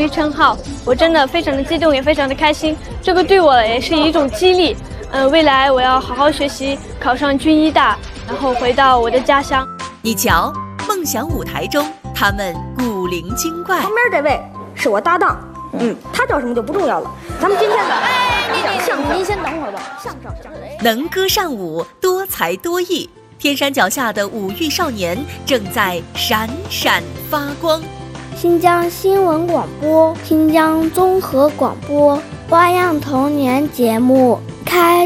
育称号，我真的非常的激动，也非常的开心。这个对我也是一种激励。未来我要好好学习，考上军医大，然后回到我的家乡。 你瞧，梦想舞台中，他们古灵精怪。 旁边这位是我搭档，他叫什么就不重要了。咱们今天呢，讲相声。您先等会儿吧。相声。 能歌善舞，多才多艺，天山脚下的五育少年正在闪闪发光。 新疆新闻广播，新疆综合广播，花样童年节目开